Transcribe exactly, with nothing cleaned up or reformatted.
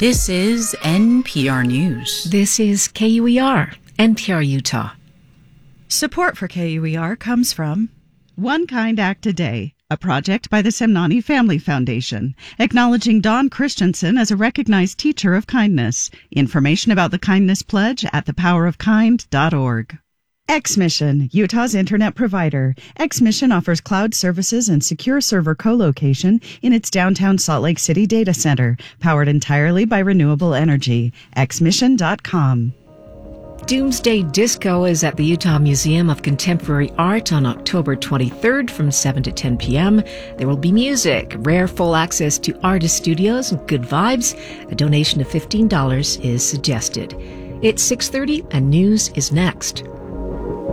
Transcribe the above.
This is N P R News. This is K U E R, N P R Utah. Support for K U E R comes from One Kind Act a Day, a project by the Semnani Family Foundation, acknowledging Dawn Christensen as a recognized teacher of kindness. Information about the Kindness Pledge at the power of kind dot org. X-Mission, Utah's internet provider. X-Mission offers cloud services and secure server co-location in its downtown Salt Lake City data center, powered entirely by renewable energy. X mission dot com. Doomsday Disco is at the Utah Museum of Contemporary Art on October twenty-third from seven to ten p.m. There will be music, rare full access to artist studios, and good vibes. A donation of fifteen dollars is suggested. It's six thirty and news is next.